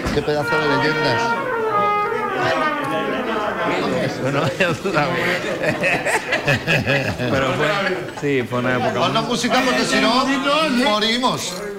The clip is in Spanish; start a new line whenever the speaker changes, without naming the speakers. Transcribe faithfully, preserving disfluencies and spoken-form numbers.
Qué pedazo de leyendas.
Bueno, ya tú sabes. Pero fue, sí, fue una época.
Pon la música porque si no morimos.